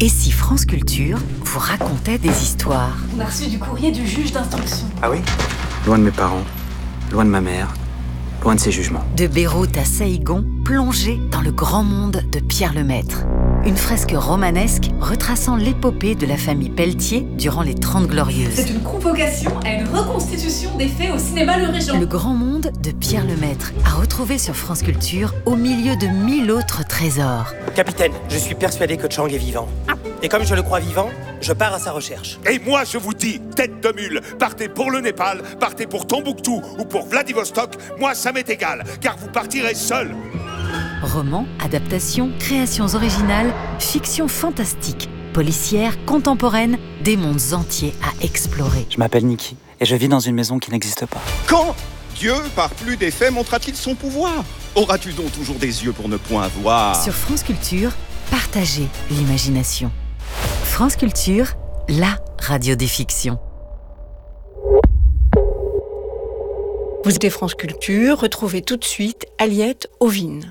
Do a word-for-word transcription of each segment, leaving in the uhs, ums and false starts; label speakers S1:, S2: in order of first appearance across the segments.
S1: Et si France Culture vous racontait des histoires?
S2: On a reçu du courrier du juge d'instruction.
S3: Ah oui? Loin de mes parents, loin de ma mère, loin de ses jugements.
S1: De Beyrouth à Saïgon, plongé dans le grand monde de Pierre Lemaître. Une fresque romanesque retraçant l'épopée de la famille Pelletier durant les Trente Glorieuses.
S2: C'est une convocation à une reconstitution des faits au cinéma Le Régent.
S1: Le grand monde de Pierre Lemaître, à retrouver sur France Culture au milieu de mille autres trésors.
S4: Capitaine, je suis persuadé que Chang est vivant. Et comme je le crois vivant, je pars à sa recherche.
S5: Et moi, je vous dis, tête de mule, partez pour le Népal, partez pour Tombouctou ou pour Vladivostok, moi ça m'est égal, car vous partirez seul.
S1: Romans, adaptations, créations originales, fiction fantastique, policière, contemporaine, des mondes entiers à explorer.
S3: Je m'appelle Niki et je vis dans une maison qui n'existe pas.
S6: Quand Dieu, par plus des faits, montrera-t-il son pouvoir? Auras-tu donc toujours des yeux pour ne point voir?
S1: Sur France Culture, partagez l'imagination. France Culture, la radio des fictions.
S7: Vous êtes France Culture, retrouvez tout de suite Aliette Ovine.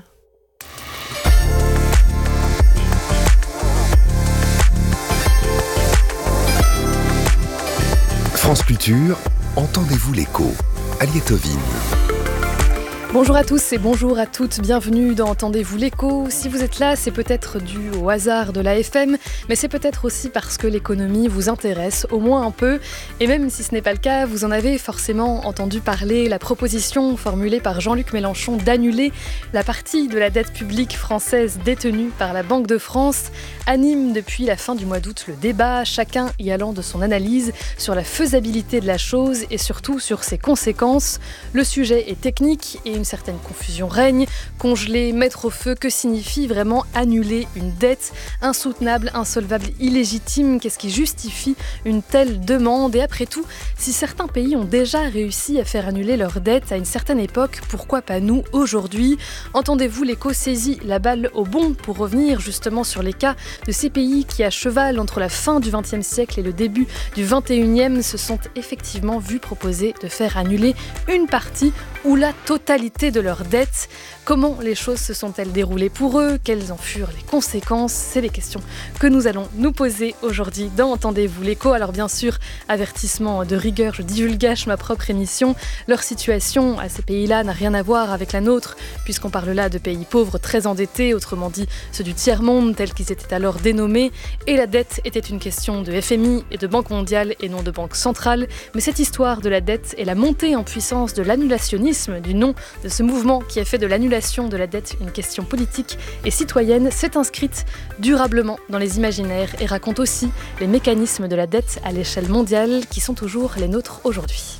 S8: France Culture, entendez-vous l'écho? Aliette Ovine.
S9: Bonjour à tous et bonjour à toutes, bienvenue dans Entendez-vous l'écho. Si vous êtes là, c'est peut-être dû au hasard de la F M, mais c'est peut-être aussi parce que l'économie vous intéresse, au moins un peu. Et même si ce n'est pas le cas, vous en avez forcément entendu parler, la proposition formulée par Jean-Luc Mélenchon d'annuler la partie de la dette publique française détenue par la Banque de France anime depuis la fin du mois d'août le débat, chacun y allant de son analyse sur la faisabilité de la chose et surtout sur ses conséquences. Le sujet est technique et une Une certaine confusion règne. Congeler, mettre au feu, que signifie vraiment annuler une dette insoutenable, insolvable, illégitime? Qu'est-ce qui justifie une telle demande? Et après tout, si certains pays ont déjà réussi à faire annuler leur dette à une certaine époque, pourquoi pas nous aujourd'hui? Entendez-vous l'écho saisit la balle au bon pour revenir justement sur les cas de ces pays qui, à cheval entre la fin du vingtième siècle et le début du vingt et unième, se sont effectivement vus proposer de faire annuler une partie ou la totalité de leurs dettes. Comment les choses se sont-elles déroulées pour eux? Quelles en furent les conséquences? C'est les questions que nous allons nous poser aujourd'hui dans Entendez-vous l'écho. Alors bien sûr, avertissement de rigueur, je divulgage ma propre émission. Leur situation à ces pays-là n'a rien à voir avec la nôtre, puisqu'on parle là de pays pauvres très endettés, autrement dit ceux du tiers-monde tels qu'ils étaient alors dénommés. Et la dette était une question de F M I et de Banque mondiale et non de Banque centrale. Mais cette histoire de la dette et la montée en puissance de l'annulationnisme, du nom de ce mouvement qui a fait de l'annulation de la dette une question politique et citoyenne, s'est inscrite durablement dans les imaginaires et raconte aussi les mécanismes de la dette à l'échelle mondiale qui sont toujours les nôtres aujourd'hui.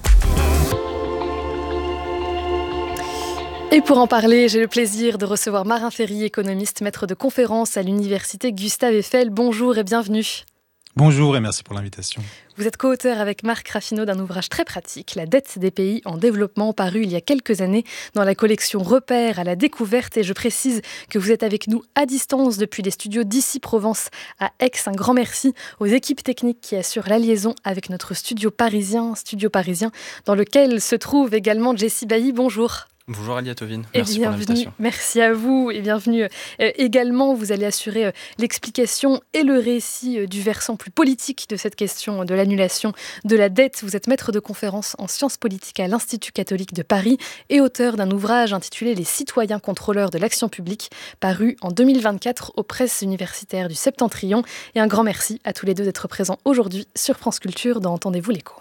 S9: Et pour en parler, j'ai le plaisir de recevoir Marin Ferry, économiste, maître de conférences à l'université Gustave Eiffel. Bonjour et bienvenue.
S10: Bonjour et merci pour l'invitation.
S9: Vous êtes co-auteur avec Marc Raffineau d'un ouvrage très pratique, La dette des pays en développement, paru il y a quelques années dans la collection Repères à la découverte. Et je précise que vous êtes avec nous à distance depuis les studios d'Ici Provence à Aix. Un grand merci aux équipes techniques qui assurent la liaison avec notre studio parisien, studio parisien dans lequel se trouve également Jessie Bailly. Bonjour.
S11: Bonjour Aliette Ovine,
S9: merci
S11: pour l'invitation.
S9: Merci à vous et bienvenue euh, également. Vous allez assurer euh, l'explication et le récit euh, du versant plus politique de cette question de l'annulation de la dette. Vous êtes maître de conférence en sciences politiques à l'Institut catholique de Paris et auteur d'un ouvrage intitulé Les citoyens contrôleurs de l'action publique, paru en deux mille vingt-quatre aux presses universitaires du Septentrion. Et un grand merci à tous les deux d'être présents aujourd'hui sur France Culture dans Entendez-vous l'écho.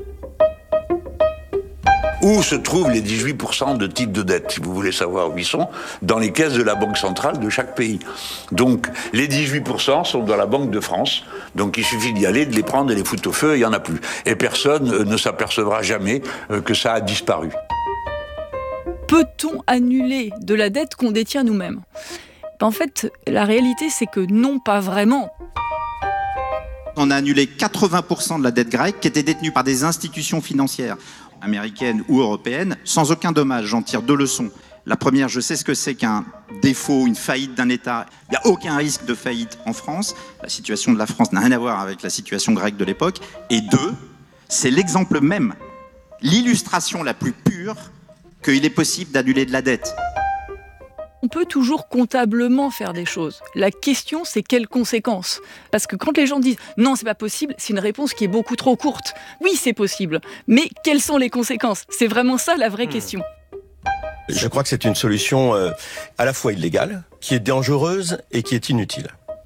S12: Où se trouvent les dix-huit pour cent de titres de dette, si vous voulez savoir où ils sont? Dans les caisses de la Banque centrale de chaque pays. Donc, les dix-huit pour cent sont dans la Banque de France. Donc, il suffit d'y aller, de les prendre et les foutre au feu, et il n'y en a plus. Et personne ne s'apercevra jamais que ça a disparu.
S13: Peut-on annuler de la dette qu'on détient nous-mêmes? En fait, la réalité, c'est que non, pas vraiment.
S14: On a annulé quatre-vingts pour cent de la dette grecque qui était détenue par des institutions financières américaines ou européennes, sans aucun dommage. J'en tire deux leçons. La première, je sais ce que c'est qu'un défaut, une faillite d'un État. Il n'y a aucun risque de faillite en France. La situation de la France n'a rien à voir avec la situation grecque de l'époque. Et deux, c'est l'exemple même, l'illustration la plus pure qu'il est possible d'annuler de la dette.
S13: On peut toujours comptablement faire des choses. La question, c'est quelles conséquences ? Parce que quand les gens disent « non, c'est pas possible », c'est une réponse qui est beaucoup trop courte. Oui, c'est possible, mais quelles sont les conséquences ? C'est vraiment ça la vraie mmh. question.
S11: Je crois que c'est une solution euh, à la fois illégale, qui est dangereuse et qui est inutile.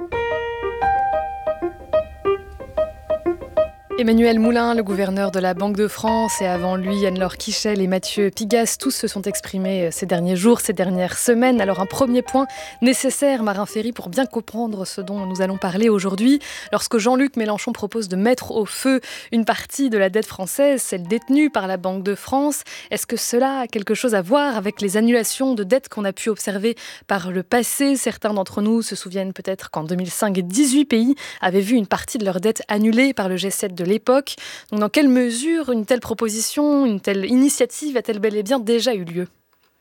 S9: Emmanuel Moulin, le gouverneur de la Banque de France, et avant lui Anne-Laure Kichel et Mathieu Pigasse, tous se sont exprimés ces derniers jours, ces dernières semaines. Alors un premier point nécessaire, Marin Ferry, pour bien comprendre ce dont nous allons parler aujourd'hui. Lorsque Jean-Luc Mélenchon propose de mettre au feu une partie de la dette française, celle détenue par la Banque de France, est-ce que cela a quelque chose à voir avec les annulations de dettes qu'on a pu observer par le passé ? Certains d'entre nous se souviennent peut-être qu'en deux mille cinq, dix-huit pays avaient vu une partie de leur dette annulée par le G sept de l'époque. Donc, dans quelle mesure une telle proposition, une telle initiative a-t-elle bel et bien déjà eu lieu ?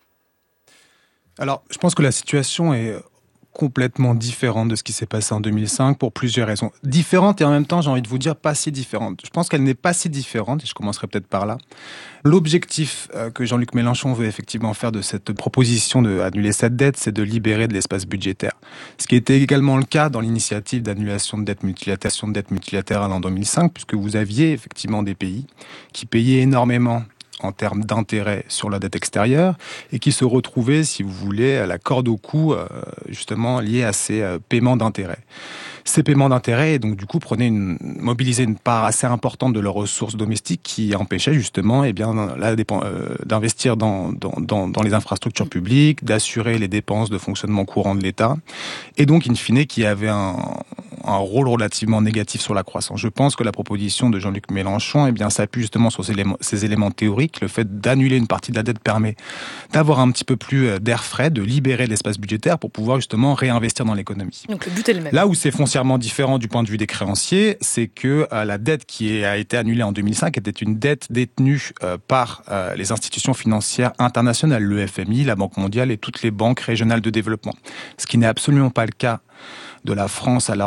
S10: Alors, je pense que la situation est complètement différente de ce qui s'est passé en deux mille cinq pour plusieurs raisons. Différente et en même temps, j'ai envie de vous dire, pas si différente. Je pense qu'elle n'est pas si différente, et je commencerai peut-être par là. L'objectif que Jean-Luc Mélenchon veut effectivement faire de cette proposition d'annuler cette dette, c'est de libérer de l'espace budgétaire. Ce qui était également le cas dans l'initiative d'annulation de dette multilatérale, de dette multilatérale en deux mille cinq, puisque vous aviez effectivement des pays qui payaient énormément en termes d'intérêt sur la dette extérieure et qui se retrouvaient, si vous voulez, à la corde au cou, euh, justement liés à ces euh, paiements d'intérêt. Ces paiements d'intérêt, donc du coup, prenaient une, mobilisaient une part assez importante de leurs ressources domestiques qui empêchait justement, eh bien, la dépen- euh, d'investir dans, dans, dans, dans les infrastructures publiques, d'assurer les dépenses de fonctionnement courant de l'État, et donc, in fine, qui avait un, un rôle relativement négatif sur la croissance. Je pense que la proposition de Jean-Luc Mélenchon, eh bien, s'appuie justement sur ces éléments, ces éléments théoriques. Le fait d'annuler une partie de la dette permet d'avoir un petit peu plus d'air frais, de libérer l'espace budgétaire pour pouvoir justement réinvestir dans l'économie.
S9: Donc le but est le même.
S10: Là où c'est foncièrement différent du point de vue des créanciers, c'est que euh, la dette qui a été annulée en deux mille cinq était une dette détenue euh, par euh, les institutions financières internationales, le F M I, la Banque mondiale et toutes les banques régionales de développement. Ce qui n'est absolument pas le cas de la France à l'heure